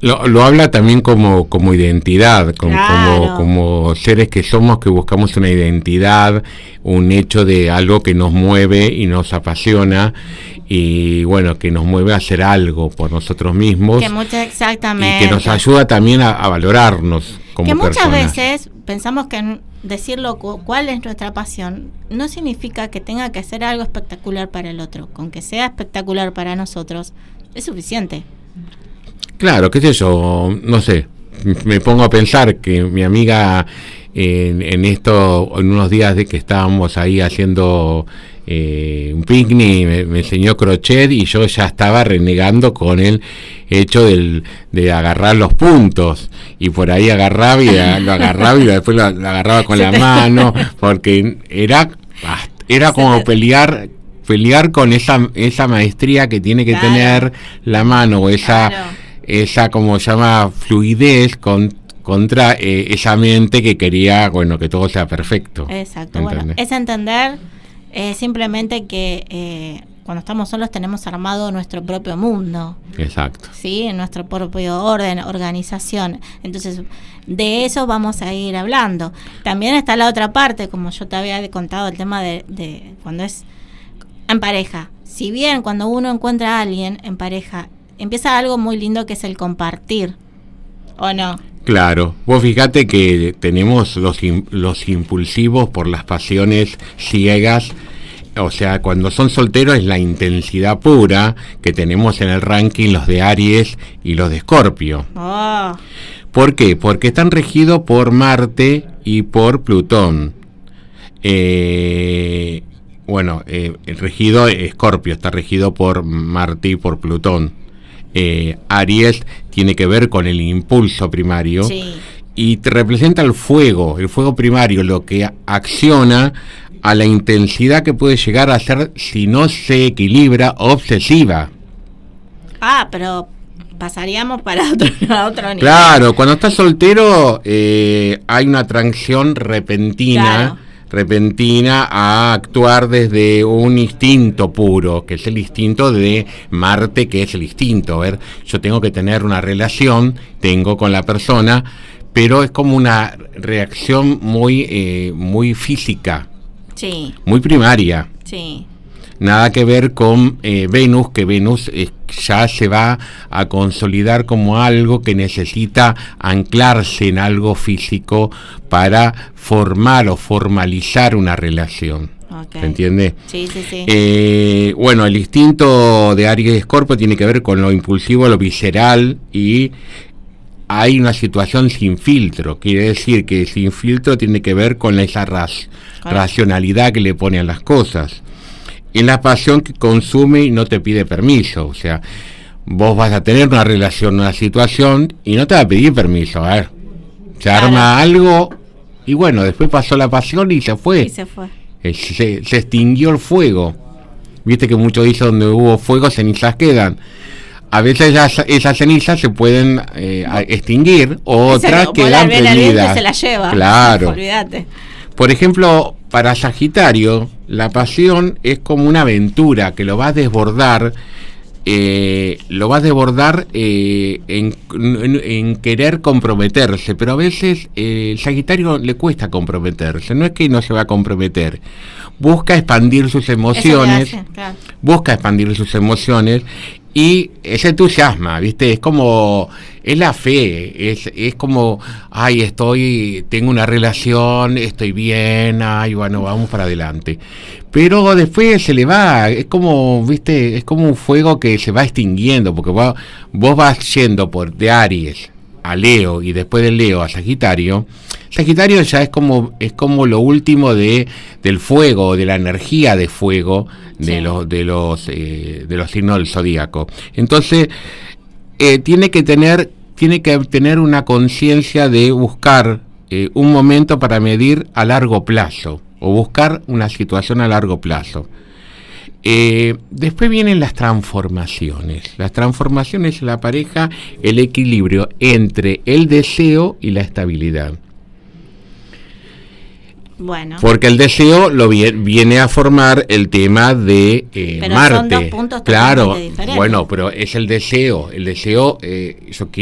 Lo habla también como identidad, Claro. como seres que somos, que buscamos una identidad, un hecho de algo que nos mueve y nos apasiona, y bueno, que nos mueve a hacer algo por nosotros mismos, Exactamente. y que nos ayuda también a valorarnos como que muchas personas. veces pensamos que decirlo cuál es nuestra pasión no significa que tenga que ser algo espectacular para el otro. Con que sea espectacular para nosotros es suficiente. Claro, qué sé yo, no sé, me pongo a pensar que mi amiga en unos días de que estábamos ahí haciendo un picnic, me enseñó crochet, y yo ya estaba renegando con el hecho de agarrar los puntos, y por ahí agarraba y lo agarraba y después lo agarraba con la mano, porque era como pelear con esa maestría que tiene que tener la mano, o esa como se llama fluidez contra esa mente que quería, bueno, que todo sea perfecto. Exacto. ¿Entendés? Bueno, es entender simplemente que cuando estamos solos tenemos armado nuestro propio mundo. Exacto. Sí, nuestro propio orden, organización. Entonces, de eso vamos a ir hablando. También está la otra parte, como yo te había contado, el tema de cuando es en pareja. Si bien cuando uno encuentra a alguien en pareja, empieza algo muy lindo, que es el compartir, ¿o no? Claro, vos fíjate que tenemos los impulsivos por las pasiones ciegas, o sea, cuando son solteros es la intensidad pura que tenemos en el ranking los de Aries y los de Escorpio. Oh. ¿Por qué? Porque están regidos por Marte y por Plutón. Bueno, el regido Escorpio está regido por Marte y por Plutón. Aries tiene que ver con el impulso primario, sí, y te representa el fuego primario, lo que acciona a la intensidad que puede llegar a ser, si no se equilibra, obsesiva. Pero pasaríamos para otro nivel. Claro, cuando estás soltero hay una atracción repentina a actuar desde un instinto puro, que es el instinto de Marte, que es el instinto. A ver, yo tengo que tener una relación, tengo con la persona, pero es como una reacción muy física, sí, muy primaria. Sí. Nada que ver con Venus, que Venus ya se va a consolidar como algo que necesita anclarse en algo físico para formar o formalizar una relación. Okay. ¿Se entiende? Sí, sí, sí. Bueno, el instinto de Aries y Escorpio tiene que ver con lo impulsivo, lo visceral, y hay una situación sin filtro. Quiere decir que sin filtro tiene que ver con esa racionalidad que le pone a las cosas. En la pasión que consume y no te pide permiso. O sea, vos vas a tener una relación, una situación, y no te va a pedir permiso. A ver, se arma algo, y bueno, después pasó la pasión y se fue. Se extinguió el fuego. Viste que muchos dicen, donde hubo fuego, cenizas quedan. A veces esas cenizas se pueden extinguir, otras quedan prendidas. Se la lleva. Claro. Olvídate. Por ejemplo, para Sagitario, la pasión es como una aventura que lo va a desbordar, en querer comprometerse, pero a veces Sagitario le cuesta comprometerse. No es que no se va a comprometer, busca expandir sus emociones, y se entusiasma, ¿viste? Es como, es la fe, es como, tengo una relación, estoy bien, bueno, vamos para adelante. Pero después se le va, es como, ¿viste? Es como un fuego que se va extinguiendo, porque vos vas yendo de Aries a Leo, y después de Leo a Sagitario. Sagitario ya es como lo último del fuego, de la energía de fuego de los signos del zodíaco. Entonces tiene que tener una conciencia de buscar un momento para medir a largo plazo, o buscar una situación a largo plazo. Después vienen las transformaciones. Las transformaciones en la pareja, el equilibrio entre el deseo y la estabilidad. Bueno. Porque el deseo viene a formar el tema de pero Marte. Son dos puntos claro, diferentes. Bueno, pero es el deseo. El deseo, yo